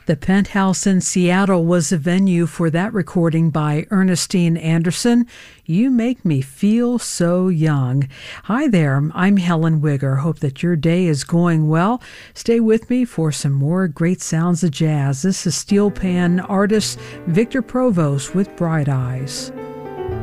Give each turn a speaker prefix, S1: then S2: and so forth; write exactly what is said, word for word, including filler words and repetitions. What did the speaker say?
S1: The Penthouse in Seattle was the venue for that recording by Ernestine Anderson. You Make Me Feel So Young. Hi there, I'm Helen Wigger. Hope that your day is going well. Stay with me for some more great sounds of jazz. This is steel pan artist Victor Provost with Bright Eyes.